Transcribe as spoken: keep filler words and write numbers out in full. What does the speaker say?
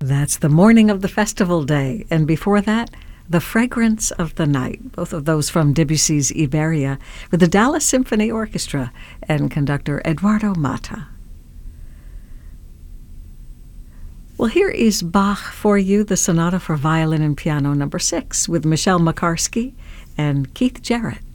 That's The Morning of the Festival Day, and before that, The Fragrance of the Night, both of those from Debussy's Iberia, with the Dallas Symphony Orchestra and conductor Eduardo Mata. Well, here is Bach for you, the Sonata for Violin and Piano number six, with Michelle Makarski and Keith Jarrett.